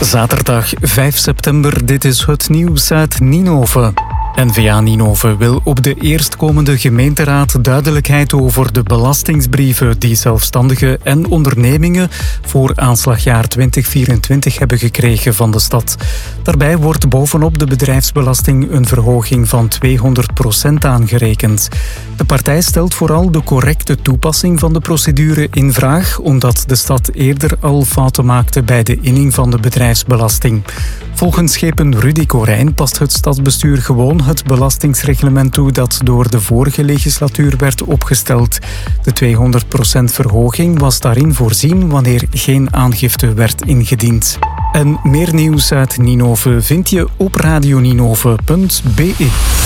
Zaterdag 5 september, dit is het nieuws uit Ninove. N-VA Ninove wil op de eerstkomende gemeenteraad duidelijkheid over de belastingsbrieven die zelfstandigen en ondernemingen voor aanslagjaar 2024 hebben gekregen van de stad. Daarbij wordt bovenop de bedrijfsbelasting een verhoging van 200% aangerekend. De partij stelt vooral de correcte toepassing van de procedure in vraag, omdat de stad eerder al fouten maakte bij de inning van de bedrijfsbelasting. Volgens schepen Rudy Corijn past het stadsbestuur gewoon het belastingsreglement toe dat door de vorige legislatuur werd opgesteld. De 200% verhoging was daarin voorzien wanneer geen aangifte werd ingediend. En meer nieuws uit Ninove vind je op radioninove.be.